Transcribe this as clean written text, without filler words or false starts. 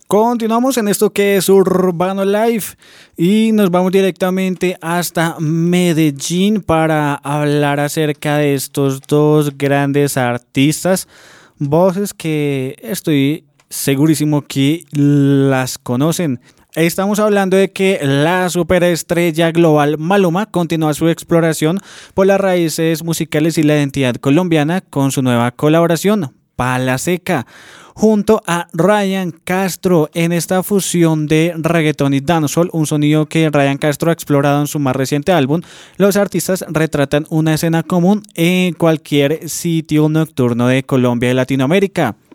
Continuamos en esto que es Urbano Life y nos vamos directamente hasta Medellín para hablar acerca de estos dos grandes artistas, voces que estoy segurísimo que las conocen. Estamos hablando de que la superestrella global Maluma continúa su exploración por las raíces musicales y la identidad colombiana con su nueva colaboración, Pala Seca, junto a Ryan Castro en esta fusión de reggaetón y dancehall, un sonido que Ryan Castro ha explorado en su más reciente álbum. Los artistas retratan una escena común en cualquier sitio nocturno de Colombia y Latinoamérica.